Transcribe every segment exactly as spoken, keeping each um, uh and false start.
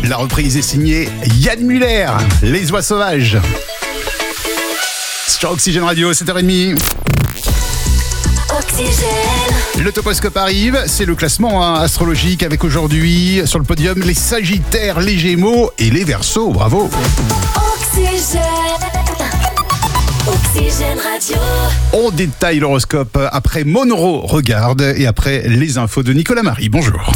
La reprise est signée Yann Muller, Les Oies Sauvages. Sur Oxygène Radio, sept heures trente. Oxygène. Le Toposcope arrive, c'est le classement hein, astrologique avec aujourd'hui sur le podium les Sagittaires, les Gémeaux et les Verseaux. Bravo. Oxygène. Oxygène Radio. On détaille l'horoscope après Monroe Regarde et après les infos de Nicolas Marie. Bonjour.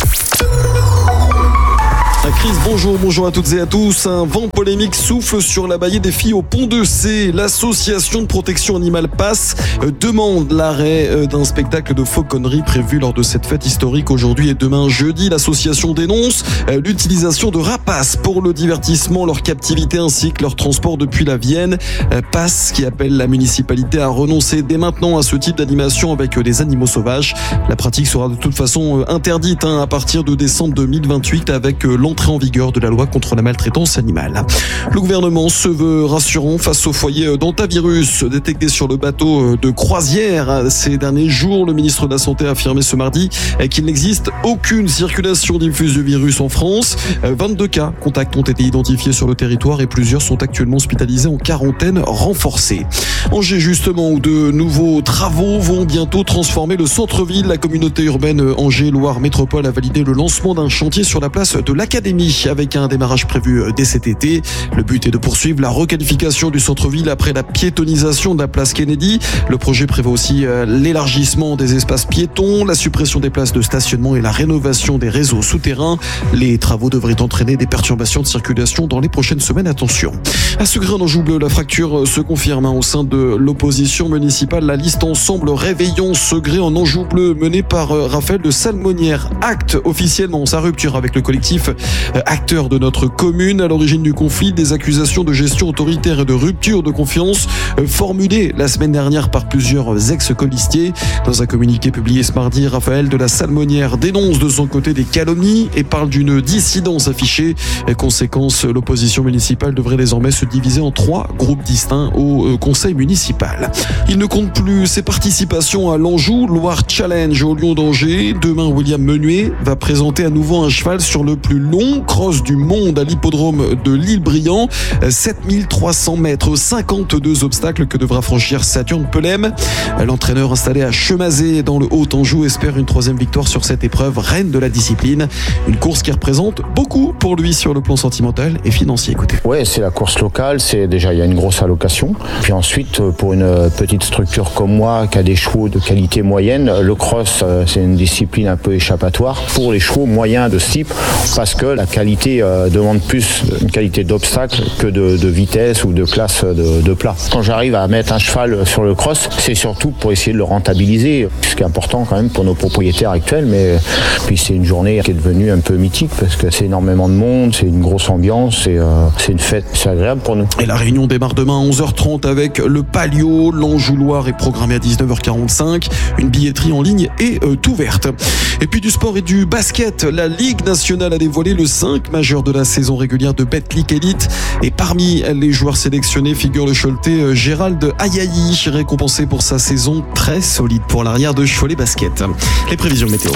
Chris, bonjour, bonjour à toutes et à tous. Un vent polémique souffle sur la baillie des filles au Pont de C. L'association de protection animale Pass demande l'arrêt d'un spectacle de fauconnerie prévu lors de cette fête historique aujourd'hui et demain jeudi. L'association dénonce l'utilisation de rapaces pour le divertissement, leur captivité ainsi que leur transport depuis la Vienne. Pass qui appelle la municipalité à renoncer dès maintenant à ce type d'animation avec des animaux sauvages. La pratique sera de toute façon interdite hein, à partir de décembre deux mille vingt-huit avec l'entrée en vigueur de la loi contre la maltraitance animale. Le gouvernement se veut rassurant face au foyer d'hantavirus détecté sur le bateau de croisière ces derniers jours. Le ministre de la Santé a affirmé ce mardi qu'il n'existe aucune circulation diffuse du virus en France. vingt-deux cas contacts ont été identifiés sur le territoire et plusieurs sont actuellement hospitalisés en quarantaine renforcée. Angers justement, où de nouveaux travaux vont bientôt transformer le centre-ville. La communauté urbaine Angers-Loire Métropole a validé le lancement d'un chantier sur la place de l'Académie avec un démarrage prévu dès cet été. Le but est de poursuivre la requalification du centre-ville après la piétonisation de la place Kennedy. Le projet prévoit aussi l'élargissement des espaces piétons, la suppression des places de stationnement et la rénovation des réseaux souterrains. Les travaux devraient entraîner des perturbations de circulation dans les prochaines semaines. Attention. À Segré en Anjou bleu, la fracture se confirme hein, au sein de l'opposition municipale. La liste Ensemble Réveillons Segré en Anjou bleu menée par Raphaël de Salmonnière acte officiellement sa rupture avec le collectif acteur de notre commune. À l'origine du conflit, des accusations de gestion autoritaire et de rupture de confiance formulées la semaine dernière par plusieurs ex-colistiers. Dans un communiqué publié ce mardi, Raphaël de la Salmonnière dénonce de son côté des calomnies et parle d'une dissidence affichée. Conséquence, l'opposition municipale devrait désormais se diviser en trois groupes distincts au conseil municipal. Il ne compte plus ses participations à l'Anjou Loire Challenge au Lion d'Angers. Demain, William Menuet va présenter à nouveau un cheval sur le plus long cross du monde à l'hippodrome de l'Île-Briand. sept mille trois cents mètres, cinquante-deux obstacles que devra franchir Saturne Pelem. L'entraîneur installé à Chemazé dans le Haut-Anjou espère une troisième victoire sur cette épreuve, reine de la discipline. Une course qui représente beaucoup pour lui sur le plan sentimental et financier. Écoutez. Ouais, c'est la course locale, c'est déjà il y a une grosse allocation. Puis ensuite, pour une petite structure comme moi qui a des chevaux de qualité moyenne, le cross c'est une discipline un peu échappatoire pour les chevaux moyens de ce type parce que la qualité euh, demande plus une qualité d'obstacle que de, de vitesse ou de classe de, de plat. Quand j'arrive à mettre un cheval sur le cross, c'est surtout pour essayer de le rentabiliser, ce qui est important quand même pour nos propriétaires actuels, mais puis c'est une journée qui est devenue un peu mythique parce que c'est énormément de monde, c'est une grosse ambiance, et, euh, c'est une fête, c'est agréable pour nous. Et la réunion démarre demain à onze heures trente avec le Palio. L'Anjou Loire est programmé à dix-neuf heures quarante-cinq. Une billetterie en ligne est euh, ouverte. Et puis du sport et du basket, la Ligue nationale a dévoilé le cinq majeur de la saison régulière de Betclic Elite. Et parmi les joueurs sélectionnés figure le Choletais Gérald Ayayi, récompensé pour sa saison très solide pour l'arrière de Cholet Basket. Les prévisions météo.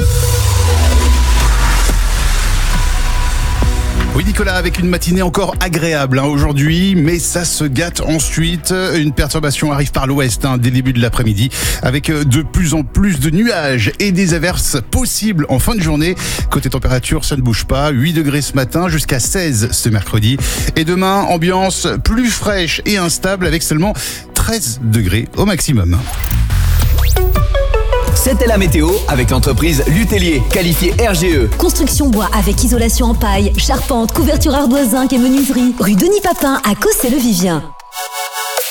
Oui Nicolas, avec une matinée encore agréable hein, aujourd'hui, mais ça se gâte ensuite. Une perturbation arrive par l'ouest hein, dès le début de l'après-midi, avec de plus en plus de nuages et des averses possibles en fin de journée. Côté température, ça ne bouge pas, huit degrés ce matin jusqu'à seize ce mercredi. Et demain, ambiance plus fraîche et instable avec seulement treize degrés au maximum. C'était la météo avec l'entreprise Lutellier, qualifiée R G E. Construction bois avec isolation en paille, charpente, couverture ardoise zinc et menuiserie. Rue Denis Papin à Cossé-le-Vivien.